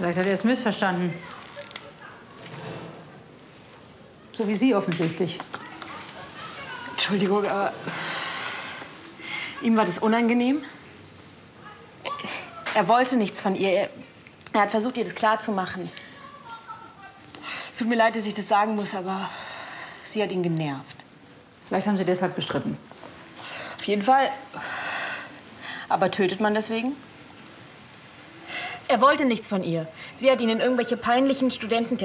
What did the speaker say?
Vielleicht hat er es missverstanden. So wie Sie offensichtlich. Entschuldigung, aber ihm war das unangenehm. Er wollte nichts von ihr. Er hat versucht, ihr das klarzumachen. Es tut mir leid, dass ich das sagen muss, aber sie hat ihn genervt. Vielleicht haben Sie deshalb gestritten. Auf jeden Fall. Aber tötet man deswegen? Er wollte nichts von ihr. Sie hat ihn in irgendwelche peinlichen Studenten